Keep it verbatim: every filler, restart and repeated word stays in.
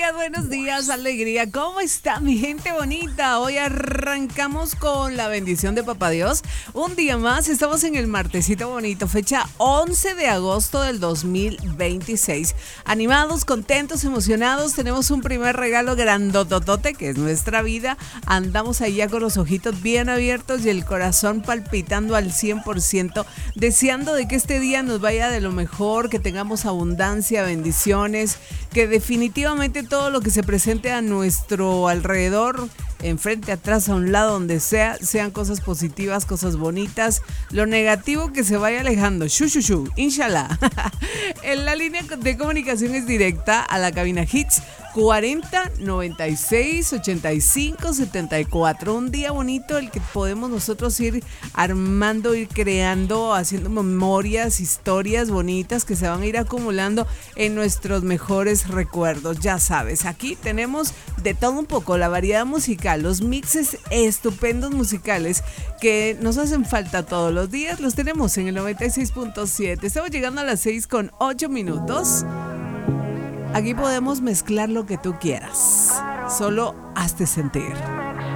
días, buenos días, alegría. ¿Cómo está mi gente bonita? Hoy arrancamos con la bendición de Papá Dios. Un día más, estamos en el martesito bonito, fecha once de agosto del dos mil veintiséis. Animados, contentos, emocionados. Tenemos un primer regalo grandototote que es nuestra vida. Andamos ahí ya con los ojitos bien abiertos y el corazón palpitando al cien por ciento, deseando de que este día nos vaya de lo mejor, que tengamos abundancia, bendiciones, que definitivamente todo lo que se presente a nuestro alrededor, enfrente, atrás, a un lado, donde sea, sean cosas positivas, cosas bonitas. Lo negativo que se vaya alejando. Shu, shu, shu, inshallah. En la línea de comunicación es directa a la cabina Hits cuarenta, noventa y seis, ochenta y cinco, setenta y cuatro. Un día bonito el que podemos nosotros ir armando, ir creando, haciendo memorias, historias bonitas que se van a ir acumulando en nuestros mejores recuerdos. Ya sabes, aquí tenemos de todo un poco, la variedad musical, los mixes estupendos musicales que nos hacen falta todos los días. Los tenemos en el noventa y seis punto siete. Estamos llegando a las seis con ocho minutos. Aquí podemos mezclar lo que tú quieras. Solo hazte sentir.